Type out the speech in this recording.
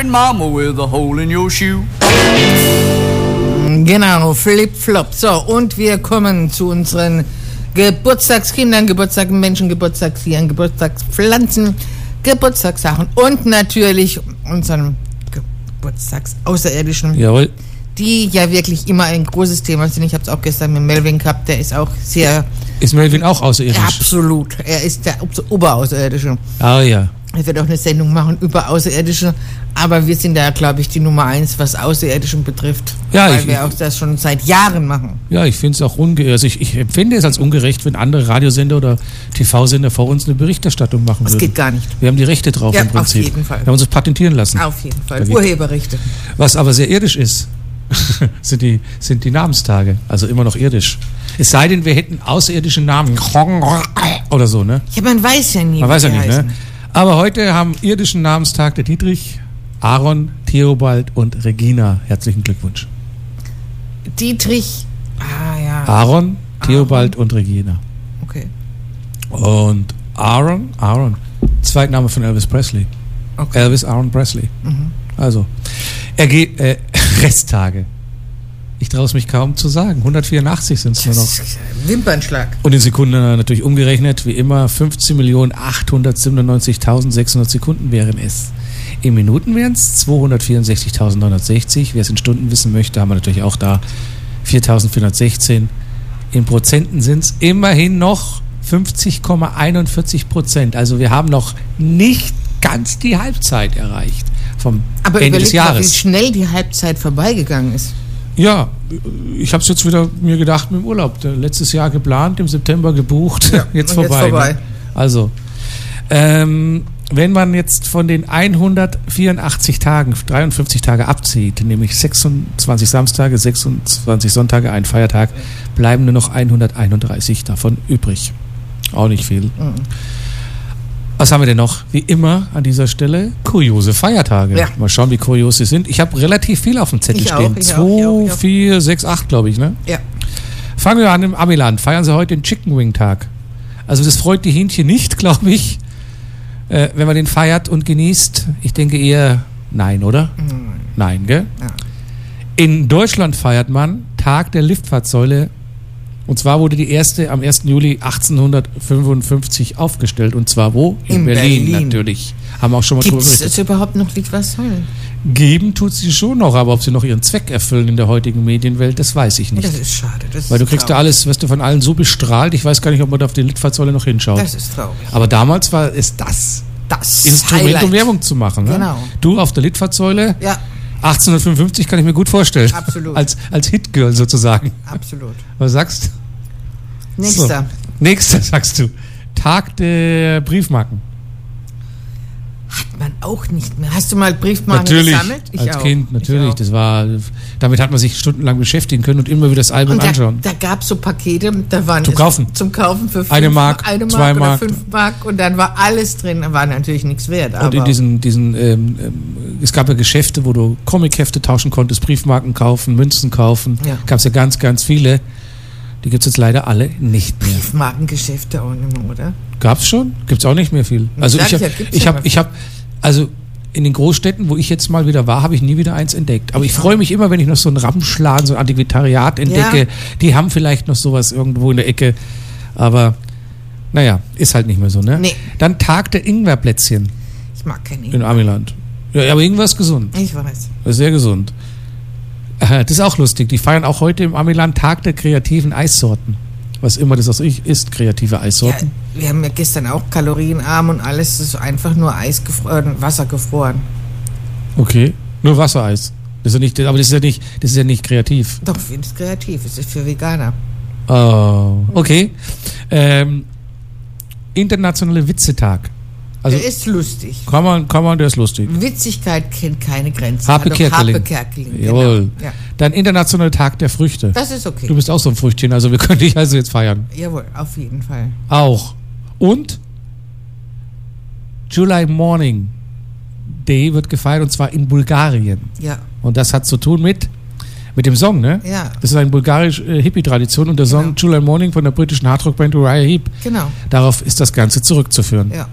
Flip-flopping mama with a hole in your shoe. Genau, Flip-Flop. So, und wir kommen zu unseren Geburtstagskindern, Geburtstagsmenschen, Geburtstagstieren, Geburtstagspflanzen, Geburtstagssachen und natürlich unseren Geburtstagsaußerirdischen. Jawohl. Die ja wirklich immer ein großes Thema sind. Ich habe es auch gestern mit Melvin gehabt, der ist auch sehr... Ist Melvin auch außerirdisch? Absolut, er ist der Oberaußerirdische. Ah ja. Er wird auch eine Sendung machen über Außerirdische, aber wir sind da, glaube ich, die Nummer 1, was Außerirdischen betrifft. Ja, weil wir auch das schon seit Jahren machen. Ja, ich finde es auch ungerecht. Also ich empfinde es als ungerecht, wenn andere Radiosender oder TV-Sender vor uns eine Berichterstattung machen würden. Das geht gar nicht. Wir haben die Rechte drauf im Prinzip. Auf jeden Fall. Wir haben uns das patentieren lassen. Auf jeden Fall. Urheberrechte. Was aber sehr irdisch ist, sind die Namenstage. Also immer noch irdisch. Es sei denn, wir hätten außerirdische Namen. Oder so, ne? Ja, man weiß ja nie. Man weiß ja nicht, ne? Aber heute haben irdischen Namenstag der Dietrich, Aaron, Theobald und Regina. Herzlichen Glückwunsch. Dietrich, ja. Aaron, Theobald und Regina. Okay. Und Aaron, Zweitname von Elvis Presley. Okay. Elvis Aaron Presley. Mhm. Also, Resttage. Ich traue es mich kaum zu sagen. 184 sind es nur noch. Wimpernschlag. Und in Sekunden natürlich umgerechnet, wie immer, 15.897.600 Sekunden wären es. In Minuten wären es 264.960. Wer es in Stunden wissen möchte, haben wir natürlich auch da 4.416. In Prozenten sind es immerhin noch 50,41%. Also wir haben noch nicht ganz die Halbzeit erreicht vom Ende des Jahres. Aber wie schnell die Halbzeit vorbeigegangen ist. Ja, ich habe es jetzt wieder mir gedacht mit dem Urlaub. Letztes Jahr geplant, im September gebucht, ja, jetzt vorbei. Ne? Also, wenn man jetzt von den 184 Tagen 53 Tage abzieht, nämlich 26 Samstage, 26 Sonntage, ein Feiertag, bleiben nur noch 131 davon übrig. Auch nicht viel. Mhm. Was haben wir denn noch? Wie immer an dieser Stelle kuriose Feiertage. Ja. Mal schauen, wie kurios sie sind. Ich habe relativ viel auf dem Zettel stehen. 2, 4, 6, 8, glaube ich, ne? Ja. Fangen wir an im Amiland. Feiern sie heute den Chicken Wing Tag. Also das freut die Hähnchen nicht, glaube ich, wenn man den feiert und genießt. Ich denke eher nein, oder? Nein, gell? Ja. In Deutschland feiert man Tag der Liftfahrtsäule. Und zwar wurde die erste am 1. Juli 1855 aufgestellt. Und zwar wo? In Berlin natürlich. Haben auch schon mal drüber berichtet. Gibt es überhaupt noch Litfaßsäulen? Geben tut sie schon noch, aber ob sie noch ihren Zweck erfüllen in der heutigen Medienwelt, das weiß ich nicht. Das ist schade. Weil du kriegst da alles, wirst du von allen so bestrahlt, ich weiß gar nicht, ob man da auf die Litfaßsäule noch hinschaut. Das ist traurig. Aber damals war es das Instrument, Highlight. Um Werbung zu machen. Genau. Ne? Du auf der Litfaßsäule. Ja. 1855 kann ich mir gut vorstellen. Absolut. Als Hitgirl sozusagen. Absolut. Was sagst du? Nächster. So. Nächster sagst du. Tag der Briefmarken. Hat man auch nicht mehr. Hast du mal Briefmarken gesammelt? Ich als auch. Kind, natürlich. Damit hat man sich stundenlang beschäftigen können und immer wieder das Album anschauen. Da gab es so Pakete, da waren zum Kaufen für 1 Mark, 2 Mark, 5 Mark und dann war alles drin. Da war natürlich nichts wert. Und in diesen es gab ja Geschäfte, wo du Comichefte tauschen konntest, Briefmarken kaufen, Münzen kaufen. Ja. Gab es ja ganz, ganz viele. Die gibt es jetzt leider alle nicht mehr. Briefmarkengeschäfte auch nicht mehr, oder? Gab's schon? Gibt's auch nicht mehr viel. Also ich habe in den Großstädten, wo ich jetzt mal wieder war, habe ich nie wieder eins entdeckt. Aber ich freue mich immer, wenn ich noch so einen Ramschladen, so ein Antiquariat entdecke. Ja. Die haben vielleicht noch sowas irgendwo in der Ecke. Aber naja, ist halt nicht mehr so, ne? Nee. Dann Tag der Ingwerplätzchen. Ich mag keine Ingwer. In Amiland. Ja, aber Ingwer ist gesund. Ich weiß. Das ist sehr gesund. Das ist auch lustig. Die feiern auch heute im Amiland Tag der kreativen Eissorten. Was immer das auch ist, kreative Eissorten. Ja, wir haben ja gestern auch kalorienarm und alles. Das ist einfach nur Wasser gefroren. Okay, nur Wassereis. Das ist ja nicht, aber das ist ja nicht kreativ. Doch, ich finde es kreativ. Es ist für Veganer. Oh, okay. Internationale Witzetag. Also, der ist lustig. Kann man, der ist lustig. Witzigkeit kennt keine Grenzen. Harpe Kerkeling. Jawohl. Genau. Ja. Dann Internationaler Tag der Früchte. Das ist okay. Du bist auch so ein Früchtchen, also wir können dich also jetzt feiern. Jawohl, auf jeden Fall. Auch. Und July Morning Day wird gefeiert, und zwar in Bulgarien. Ja. Und das hat zu tun mit dem Song, ne? Ja. Das ist eine bulgarische Hippie-Tradition, und der Song July Morning von der britischen Hardrock-Band Uriah Heep. Genau. Darauf ist das Ganze zurückzuführen. Ja.